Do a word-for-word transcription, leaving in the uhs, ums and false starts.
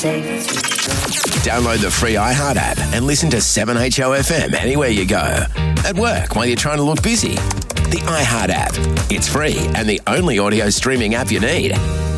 safe. Download the free iHeart app and listen to seven H O F M anywhere you go. At work while you're trying to look busy. The iHeart app. It's free and the only audio streaming app you need.